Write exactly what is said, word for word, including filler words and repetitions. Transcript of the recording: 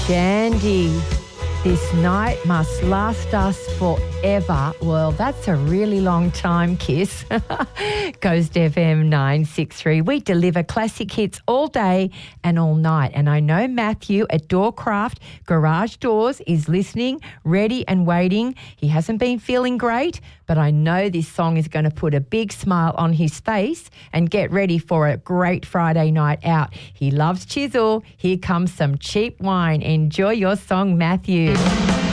Shandy. This night must last us forever. Well, that's a really long time, Kiss. Coast F M nine six three. We deliver classic hits all day and all night. And I know Matthew at Doorcraft Garage Doors is listening, ready and waiting. He hasn't been feeling great, but I know this song is going to put a big smile on his face and get ready for a great Friday night out. He loves Chisel. Here comes some cheap wine. Enjoy your song, Matthew.